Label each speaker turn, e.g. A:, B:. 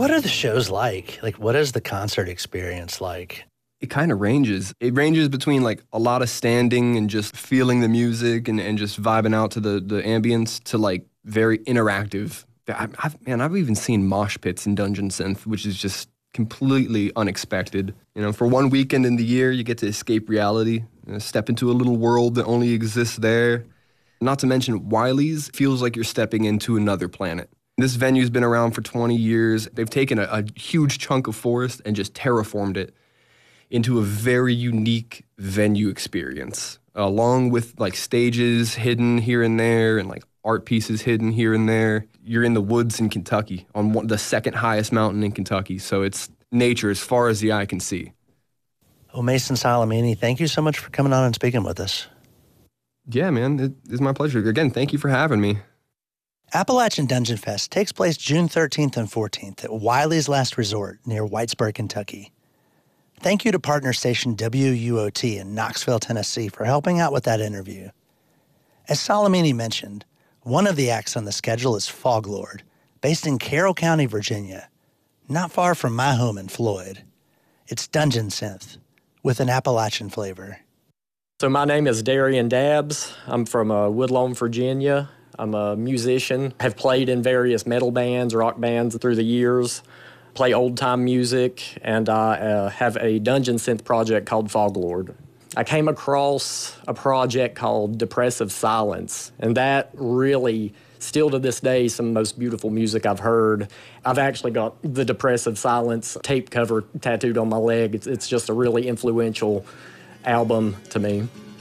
A: What are the shows like? Like, what is the concert experience like?
B: It kind of ranges. It ranges between like a lot of standing and just feeling the music and just vibing out to the ambience to like very interactive. I've even seen mosh pits in Dungeon Synth, which is just completely unexpected. You know, for one weekend in the year, you get to escape reality, step into a little world that only exists there. Not to mention, Wiley's feels like you're stepping into another planet. This venue's been around for 20 years. They've taken a huge chunk of forest and just terraformed it into a very unique venue experience, along with like stages hidden here and there and like art pieces hidden here and there. You're in the woods in Kentucky, on the second highest mountain in Kentucky, so it's nature as far as the eye can see.
A: Well, Mason Salamini, thank you so much for coming on and speaking with us.
B: Yeah, man, it is my pleasure. Again, thank you for having me.
A: Appalachian Dungeon Fest takes place June 13th and 14th at Wiley's Last Resort near Whitesburg, Kentucky. Thank you to partner station WUOT in Knoxville, Tennessee for helping out with that interview. As Salamini mentioned, one of the acts on the schedule is Foglord, based in Carroll County, Virginia, not far from my home in Floyd. It's Dungeon Synth with an Appalachian flavor.
C: So my name is Darian Dabbs. I'm from Woodlawn, Virginia. I'm a musician. Have played in various metal bands, rock bands through the years. Play old-time music, and I have a Dungeon Synth project called Foglord. I came across a project called Depressive Silence, and that really, still to this day, some of the most beautiful music I've heard. I've actually got the Depressive Silence tape cover tattooed on my leg. It's just a really influential album to me.